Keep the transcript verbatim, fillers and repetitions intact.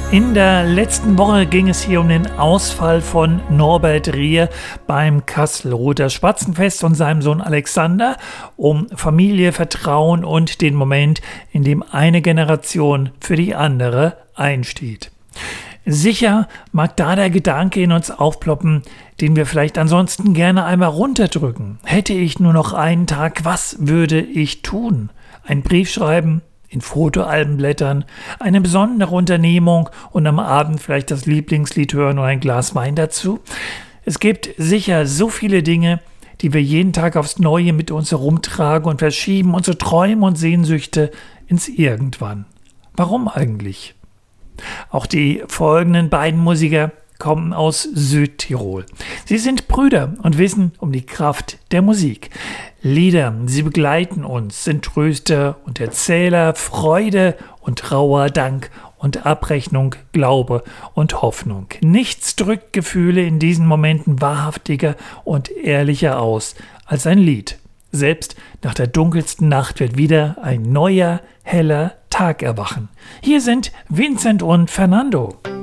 In der letzten Woche ging es hier um den Ausfall von Norbert Rier beim Kastelruther Spatzenfest und seinem Sohn Alexander, um Familie, Vertrauen und den Moment, in dem eine Generation für die andere einsteht. Sicher mag da der Gedanke in uns aufploppen, den wir vielleicht ansonsten gerne einmal runterdrücken. Hätte ich nur noch einen Tag, was würde ich tun? Ein Brief schreiben? In Fotoalben blättern, eine besondere Unternehmung und am Abend vielleicht das Lieblingslied hören oder ein Glas Wein dazu. Es gibt sicher so viele Dinge, die wir jeden Tag aufs Neue mit uns herumtragen und verschieben unsere Träume und Sehnsüchte ins Irgendwann. Warum eigentlich? Auch die folgenden beiden Musiker kommen aus Südtirol. Sie sind Brüder und wissen um die Kraft der Musik. Lieder, sie begleiten uns, sind Tröster und Erzähler, Freude und Trauer, Dank und Abrechnung, Glaube und Hoffnung. Nichts drückt Gefühle in diesen Momenten wahrhaftiger und ehrlicher aus als ein Lied. Selbst nach der dunkelsten Nacht wird wieder ein neuer, heller Tag erwachen. Hier sind Vincent und Fernando.